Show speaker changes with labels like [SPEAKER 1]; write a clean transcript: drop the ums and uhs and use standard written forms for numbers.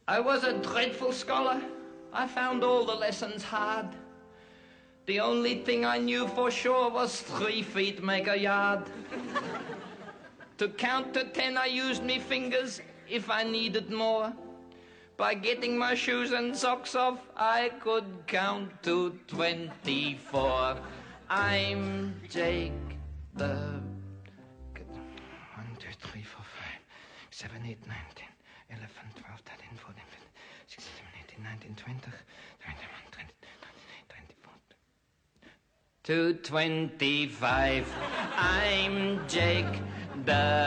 [SPEAKER 1] I was a dreadful scholar. I found all the lessons hard. The only thing I knew for sure was 3 feet make a yard. To count to 10 I used me fingers if I needed more. By getting my shoes and socks off, I could count to 24. I'm Jake the... 1, 2, 3, 4, 5, 7, 8, 9, 10, 11, 12, 13, 14, 15, 16, 17, 18, 19, 20, 21, 22, 24. To 25, I'm Jake the...